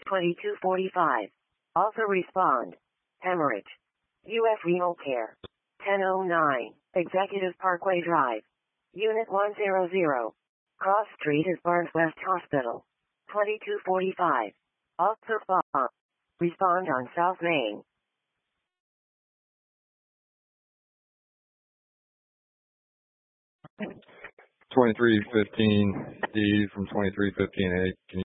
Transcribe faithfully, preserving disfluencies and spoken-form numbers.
twenty-two forty-five. Also respond. Hemorrhage. U F Renal Care. ten oh nine. Executive Parkway Drive. Unit one hundred. Cross Street is Barnes West Hospital. twenty-two forty-five. Also respond. Respond on South Main. twenty-three fifteen D from twenty-three fifteen A. Can you